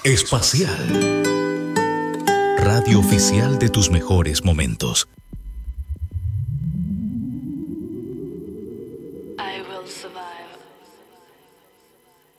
Espacial. Radio oficial de tus mejores momentos. I will survive.